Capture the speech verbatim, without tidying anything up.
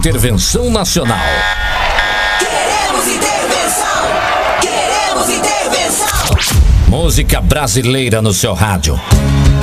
Intervenção Nacional. Queremos intervenção! Queremos intervenção! Música brasileira no seu rádio.